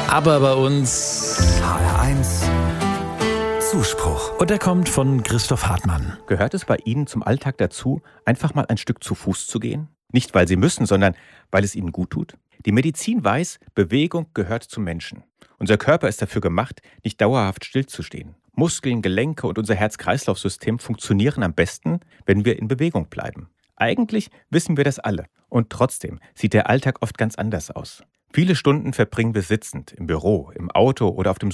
Aber bei uns HR1 Zuspruch. Und der kommt von Christoph Hartmann. Gehört es bei Ihnen zum Alltag dazu, einfach mal ein Stück zu Fuß zu gehen? Nicht, weil Sie müssen, sondern weil es Ihnen gut tut? Die Medizin weiß, Bewegung gehört zum Menschen. Unser Körper ist dafür gemacht, nicht dauerhaft stillzustehen. Muskeln, Gelenke und unser Herz-Kreislauf-System funktionieren am besten, wenn wir in Bewegung bleiben. Eigentlich wissen wir das alle. Und trotzdem sieht der Alltag oft ganz anders aus. Viele Stunden verbringen wir sitzend, im Büro, im Auto oder auf dem